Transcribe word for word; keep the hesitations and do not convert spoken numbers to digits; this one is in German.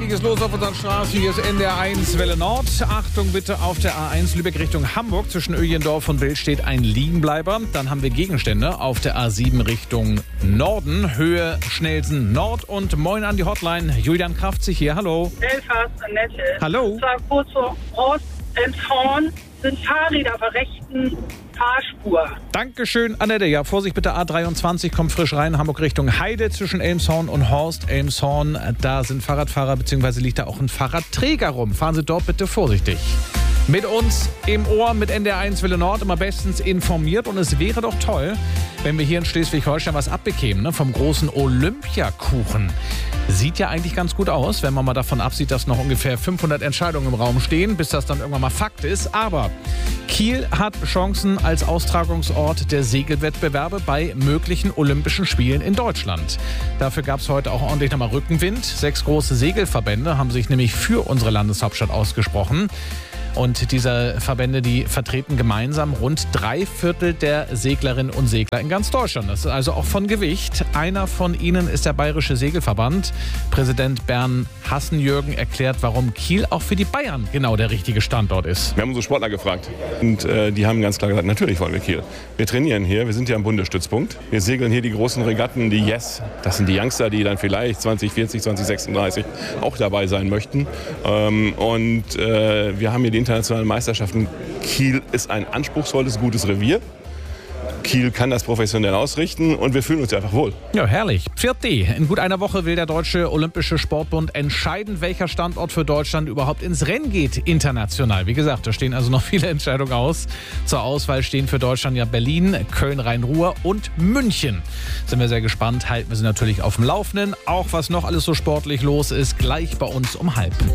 einiges los auf unseren Straßen. Hier ist N D R eins Welle Nord. Achtung bitte auf der A eins Lübeck Richtung Hamburg. Zwischen Öjendorf und Bild steht ein Liegenbleiber. Dann haben wir Gegenstände auf der A sieben Richtung Norden. Höhe Schnellsen Nord. Und moin an die Hotline. Julian Kraftzig hier. Hallo. Belfast, Annette. Hallo. Und zwar kurz vor Horst-Elmshorn sind Fahrräder auf der rechten Fahrspur. Dankeschön, Annette. Ja, Vorsicht bitte, A dreiundzwanzig kommt frisch rein. Hamburg Richtung Heide zwischen Elmshorn und Horst. Elmshorn, da sind Fahrradfahrer bzw. liegt da auch ein Fahrradträger rum. Fahren Sie dort bitte vorsichtig. Mit uns im Ohr mit N D R eins Welle Nord immer bestens informiert. Und es wäre doch toll, wenn wir hier in Schleswig-Holstein was abbekämen, ne? Vom großen Olympiakuchen. Sieht ja eigentlich ganz gut aus, wenn man mal davon absieht, dass noch ungefähr fünfhundert Entscheidungen im Raum stehen, bis das dann irgendwann mal Fakt ist. Aber Kiel hat Chancen als Austragungsort der Segelwettbewerbe bei möglichen Olympischen Spielen in Deutschland. Dafür gab es heute auch ordentlich nochmal Rückenwind. Sechs große Segelverbände haben sich nämlich für unsere Landeshauptstadt ausgesprochen. Und diese Verbände, die vertreten gemeinsam rund drei Viertel der Seglerinnen und Segler in ganz Deutschland. Das ist also auch von Gewicht. Einer von ihnen ist der Bayerische Segelverband. Präsident Bernd Hassenjürgen erklärt, warum Kiel auch für die Bayern genau der richtige Standort ist. Wir haben unsere Sportler gefragt und äh, die haben ganz klar gesagt, natürlich wollen wir Kiel. Wir trainieren hier, wir sind hier am Bundesstützpunkt. Wir segeln hier die großen Regatten, die Yes. Das sind die Youngster, die dann vielleicht zwanzig vierzig, zwanzig sechsunddreißig auch dabei sein möchten. Ähm, und äh, wir haben hier die internationalen Meisterschaften. Kiel ist ein anspruchsvolles, gutes Revier. Kiel kann das professionell ausrichten und wir fühlen uns einfach wohl. Ja, herrlich. Vierte. In gut einer Woche will der Deutsche Olympische Sportbund entscheiden, welcher Standort für Deutschland überhaupt ins Rennen geht, international. Wie gesagt, da stehen also noch viele Entscheidungen aus. Zur Auswahl stehen für Deutschland ja Berlin, Köln-Rhein-Ruhr und München. Sind wir sehr gespannt, halten wir sie natürlich auf dem Laufenden. Auch was noch alles so sportlich los ist, gleich bei uns um halb.